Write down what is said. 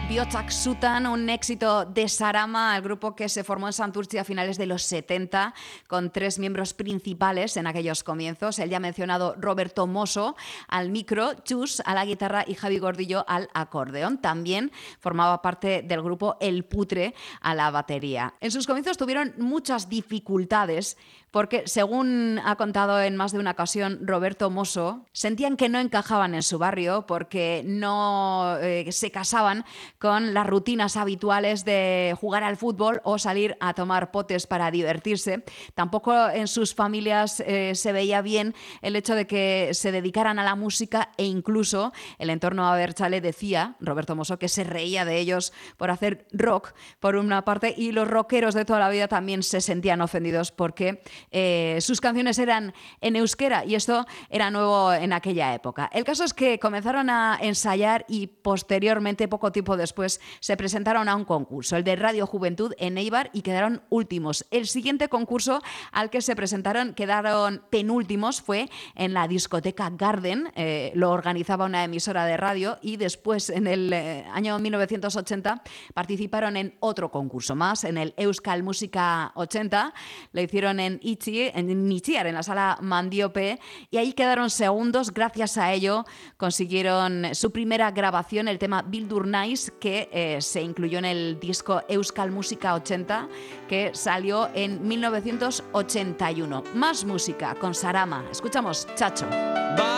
Bihotzak Sutan, un éxito de Sarama, el grupo que se formó en Santurtzi a finales de los 70, con 3 miembros principales en aquellos comienzos. El ya mencionado Roberto Mosso al micro, Chus a la guitarra y Javi Gordillo al acordeón. También formaba parte del grupo El Putre a la batería. En sus comienzos tuvieron muchas dificultades porque, según ha contado en más de una ocasión Roberto Mosso, sentían que no encajaban en su barrio porque no se casaban con las rutinas habituales de jugar al fútbol o salir a tomar potes para divertirse. Tampoco en sus familias se veía bien el hecho de que se dedicaran a la música, e incluso el entorno abertzale decía, Roberto Mosso, que se reía de ellos por hacer rock, por una parte, y los rockeros de toda la vida también se sentían ofendidos porque sus canciones eran en euskera, y esto era nuevo en aquella época. El caso es que comenzaron a ensayar y posteriormente, poco tiempo después, se presentaron a un concurso, el de Radio Juventud en Eibar, y quedaron últimos. El siguiente concurso al que se presentaron quedaron penúltimos, fue en la discoteca Garden, lo organizaba una emisora de radio, y después, en el año 1980, participaron en otro concurso más, en el Euskal Música 80, lo hicieron en Itziar, en la sala Mandiope, y ahí quedaron segundos. Gracias a ello consiguieron su primera grabación, el tema Bildur Naiz, que se incluyó en el disco Euskal Música 80, que salió en 1981. Más música con Sarama. Escuchamos Chacho.